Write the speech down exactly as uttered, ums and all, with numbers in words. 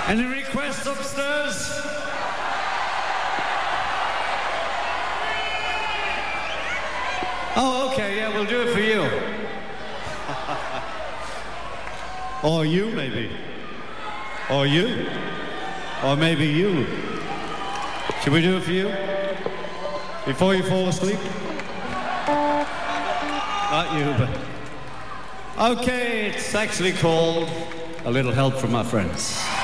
Any requests upstairs? Oh, okay, yeah, we'll do it for you. Or you, maybe. Or you. Or maybe you. Should we do it for you? Before you fall asleep? Not you, but... Okay, it's actually called A Little Help from My Friends.